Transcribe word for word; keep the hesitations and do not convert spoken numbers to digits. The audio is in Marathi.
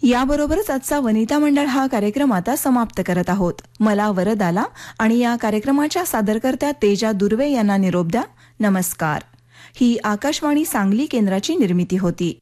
याबरोबरच आजचा वनिता मंडळ हा कार्यक्रम आता समाप्त करत आहोत. मला वरदाला आणि या कार्यक्रमाच्या सादरकर्त्या तेजा दुर्वे यांना निरोप द्या. नमस्कार. ही आकाशवाणी सांगली केंद्राची निर्मिती होती.